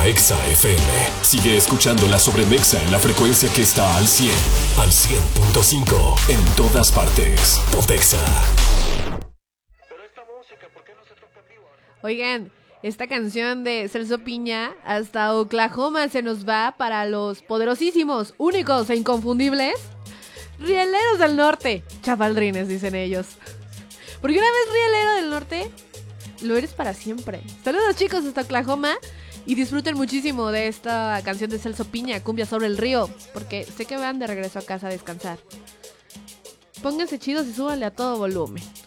Exa FM. Sigue escuchando la Sobremexa en la frecuencia que está al 100, al 100.5 en todas partes. Pontexa. Oigan, esta canción de Celso Piña hasta Oklahoma se nos va para los poderosísimos, únicos e inconfundibles rieleros del norte. Chapaldrines, dicen ellos. Porque una vez rielero del norte, lo eres para siempre. Saludos, chicos, hasta Oklahoma. Y disfruten muchísimo de esta canción de Celso Piña, Cumbia sobre el río, porque sé que van de regreso a casa a descansar. Pónganse chidos y súbanle a todo volumen.